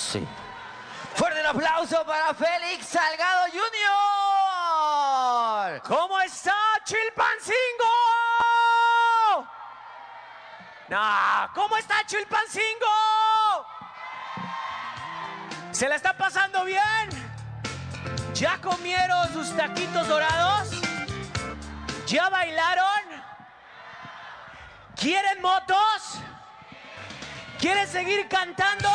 Sí. Fuerte el aplauso para Félix Salgado Jr. ¿Cómo está Chilpancingo? No, ¿cómo está Chilpancingo? ¿Se la está pasando bien? ¿Ya comieron sus taquitos dorados? ¿Ya bailaron? ¿Quieren motos? ¿Quieren seguir cantando?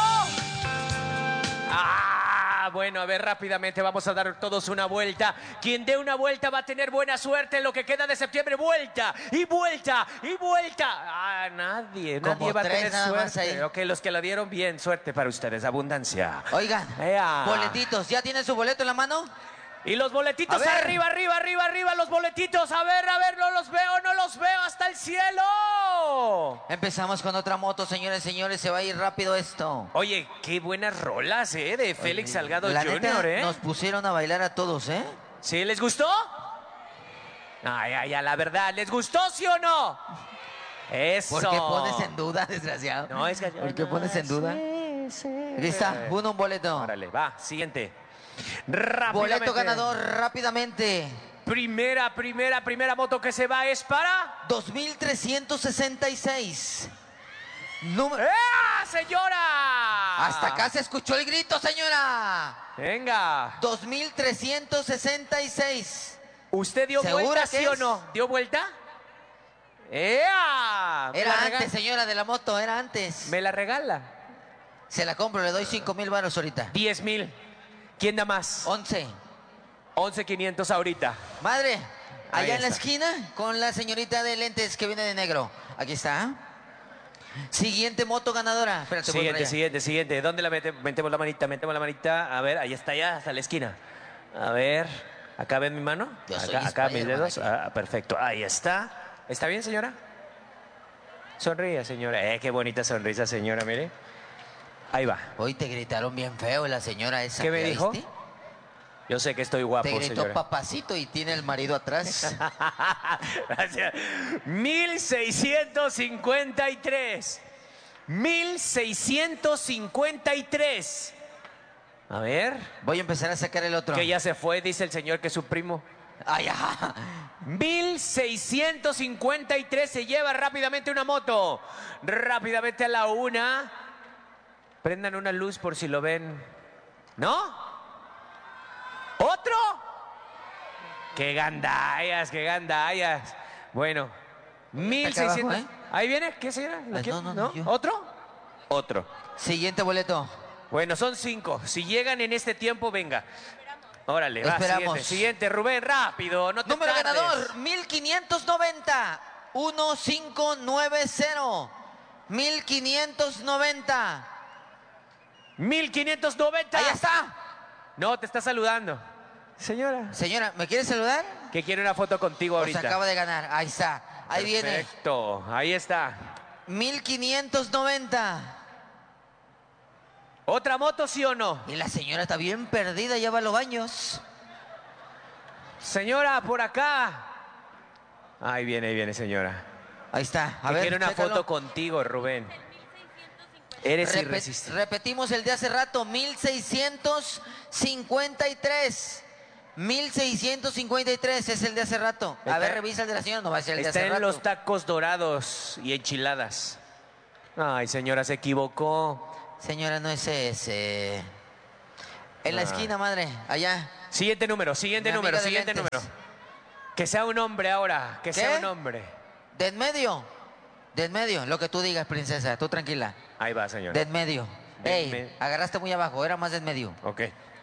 Bueno, a ver, rápidamente vamos a dar todos una vuelta. Quien dé una vuelta va a tener buena suerte en lo que queda de septiembre. Vuelta y vuelta y vuelta. Nadie va a tener suerte. Ok, los que la dieron bien, suerte para ustedes, abundancia. Oigan, boletitos, ¿ya tienen su boleto en la mano? Y los boletitos arriba, los boletitos. A ver, no los veo hasta el cielo. Empezamos con otra moto, señores, se va a ir rápido esto. Oye, qué buenas rolas, de Félix Salgado la Jr., neta, nos pusieron a bailar a todos, ¿Sí? ¿Les gustó? Ay, la verdad, ¿les gustó, sí o no? Eso. ¿Por qué pones en duda, desgraciado? No, es que... ¿Por qué pones en duda? Aquí está, un boleto. Órale, va, siguiente. Rápidamente. Boleto ganador, rápidamente. Primera moto que se va es para... 2366. ¡Señora! Hasta acá se escuchó el grito, señora. Venga. 2366. ¿Usted dio vuelta, sí o no? ¿Dio vuelta? Era antes, señora, de la moto, era antes. ¿Me la regala? Se la compro, le doy 5,000 varos ahorita. 10,000. ¿Quién da más? 11. 11,500 ahorita. Madre, Ahí allá en la está. esquina, con la señorita de lentes que viene de negro. Aquí está. Siguiente moto ganadora. Espérate, voy para allá. Siguiente. ¿Dónde la metemos la manita? A ver, ahí está ya, hasta la esquina. A ver, ¿acá ven mi mano? Yo soy Acá mis Spider-Man dedos. aquí. Perfecto, ahí está. ¿Está bien, señora? Sonríe, señora. Qué bonita sonrisa, señora, mire. Ahí va. Hoy te gritaron bien feo la señora esa. ¿Qué me dijo? ¿Viste? Yo sé que estoy guapo, Te gritó señora. papacito y tiene el marido atrás. Gracias. 1653. 1653. A ver. Voy a empezar a sacar el otro. Que ya se fue, dice el señor que es su primo. Ay, ajá. 1653 se lleva rápidamente una moto. Rápidamente a la una. Prendan una luz por si lo ven. ¿No? ¿Otro? ¡Qué gandallas! Bueno, 1600. Abajo, ¿Ahí viene? ¿Qué señora? No, yo. ¿Otro? Otro. Siguiente boleto. Bueno, son 5. Si llegan en este tiempo, venga. Órale, va, Esperamos. siguiente, Rubén, rápido, no te Número tardes. ganador, 1590. 1590. 1590. 1590. Ahí está. No, te está saludando. Señora. Señora, ¿me quiere saludar? Que quiere una foto contigo Pues ahorita. acaba de ganar. Ahí está. Ahí viene. Perfecto, ahí está. 1590. ¿Otra moto, sí o no? Y la señora está bien perdida, ya va a los baños. Señora, por acá. Ahí viene, señora. Ahí está. A Que ver, quiere una chécalo. foto contigo, Rubén. Eres irresistible. Repetimos el de hace rato, 1653. 1653 es el de hace rato. A ver, revisa el de la señora, no va a ser el de Está hace en rato. los tacos dorados y enchiladas. Ay, señora, se equivocó. Señora, no es ese. En la esquina, madre, allá. Siguiente número. Mi amiga de lentes. Que sea un hombre ahora, que ¿Qué? sea un hombre. De en medio. De en medio, lo que tú digas, princesa, tú tranquila. Ahí va, señora. De en medio. De Ey, en agarraste muy abajo, era más de en medio. Ok.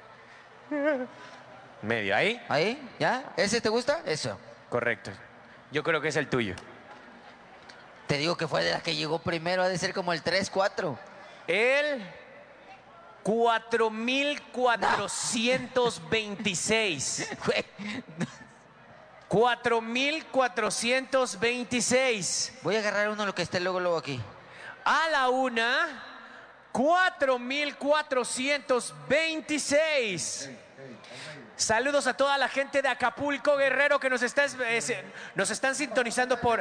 Medio, ahí. ¿Ahí? ¿Ya? ¿Ese te gusta? Eso. Correcto. Yo creo que es el tuyo. Te digo que fue de la que llegó primero, ha de ser como el 3, 4. El 4426. 4426. Voy a agarrar uno lo que esté luego aquí. A la una, 4426. Saludos a toda la gente de Acapulco, Guerrero, que nos están sintonizando por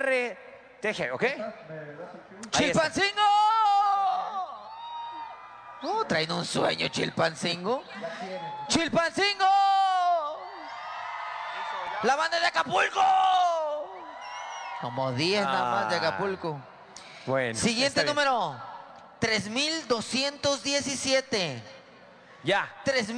RTG, ¿ok? Ahí está. ¡Chilpancingo! Oh, traen un sueño, Chilpancingo. ¡Chilpancingo! ¡La banda de Acapulco! Como 10 nada más de Acapulco. Bueno. Siguiente número. 3217. Ya.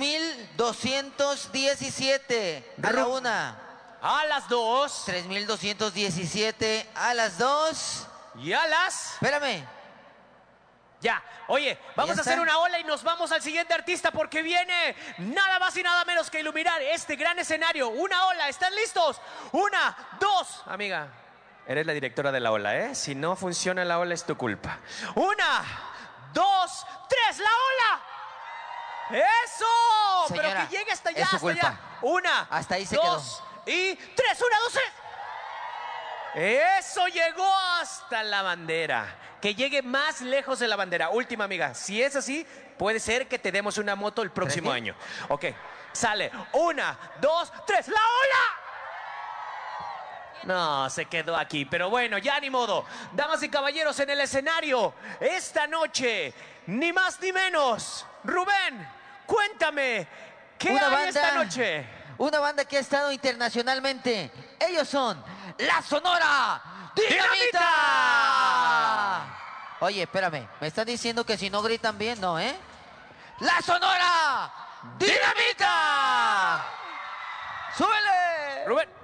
3217. A la 1. A las 2. 3217 a las 2. Y a las... Espérame. Ya. Oye, vamos ¿Ya a hacer está? una ola y nos vamos al siguiente artista porque viene nada más y nada menos que iluminar este gran escenario. Una ola. ¿Están listos? 1, 2. Amiga, eres la directora de la ola, ¿eh? Si no funciona la ola es tu culpa. 1, 2, 3. ¡La ola! ¡Eso! Señora, pero que llegue hasta allá, es su hasta allá. culpa. 1, Hasta ahí se 2 y 3. 1, 2, 3. Eso llegó hasta la bandera. Que llegue más lejos de la bandera. Última, amiga. Si es así, puede ser que te demos una moto el próximo año. Ok. Sale. 1, 2, 3. ¡La ola! No, se quedó aquí. Pero bueno, ya ni modo. Damas y caballeros, en el escenario, esta noche, ni más ni menos. Rubén, cuéntame, ¿qué hay esta noche? Una banda que ha estado internacionalmente. Ellos son La Sonora Dinamita. Oye, espérame. ¿Me están diciendo que si no gritan bien? No, ¿eh? La Sonora Dinamita. ¡Súbele! Rubén.